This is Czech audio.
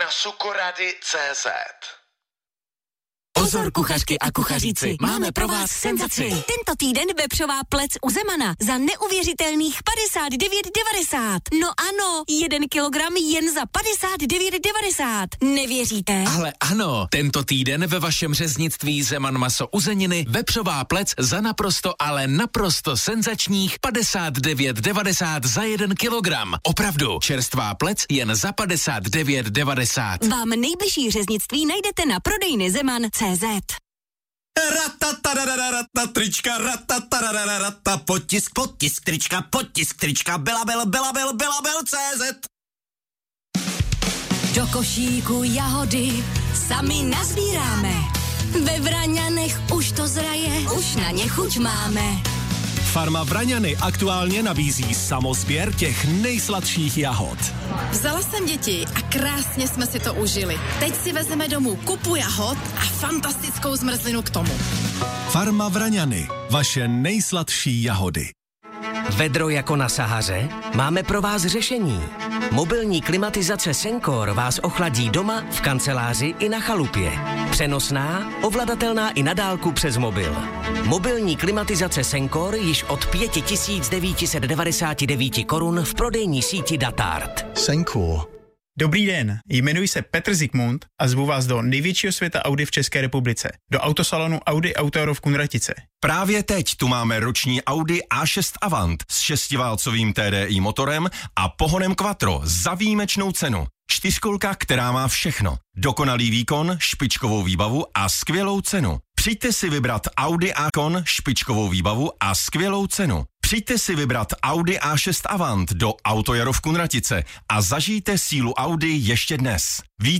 na sukorady.cz. Pozor, kuchařky a kuchaříci, máme pro vás senzaci. Tento týden vepřová plec u Zemana za neuvěřitelných 59,90. No ano, 1 kilogram jen za 59,90. Nevěříte? Ale ano, tento týden ve vašem řeznictví Zeman maso uzeniny vepřová plec za naprosto, ale naprosto senzačních 59,90 za 1 kilogram. Opravdu, čerstvá plec jen za 59,90. Vám nejbližší řeznictví najdete na prodejny Zeman.cz. Trička, potisk trička, Belabel.cz. Do košíku jahody sami nazbíráme. Ve Vraňanech už to zraje, už na ně chuť máme. Farma Vraňany aktuálně nabízí samosběr těch nejsladších jahod. Vzala jsem děti a krásně jsme si to užili. Teď si vezmeme domů kupu jahod a fantastickou zmrzlinu k tomu. Farma Vraňany, vaše nejsladší jahody. Vedro jako na Sahaře? Máme pro vás řešení. Mobilní klimatizace Sencor vás ochladí doma, v kanceláři i na chalupě. Přenosná, ovladatelná i na dálku přes mobil. Mobilní klimatizace Sencor již od 5999 korun v prodejní síti Datart. Sencor. Dobrý den, jmenuji se Petr Zikmund a zvu vás do největšího světa Audi v České republice, do autosalonu Audi Auto v Kunratice. Právě teď tu máme roční Audi A6 Avant s 6válcovým TDI motorem a pohonem Quattro za výjimečnou cenu. 4kolka, která má všechno. Dokonalý výkon, špičkovou výbavu a skvělou cenu. Přijďte si vybrat Audi A-kon, špičkovou výbavu a skvělou cenu. Přijďte si vybrat Audi A6 Avant do Autojaro v Kunratice a zažijte sílu Audi ještě dnes.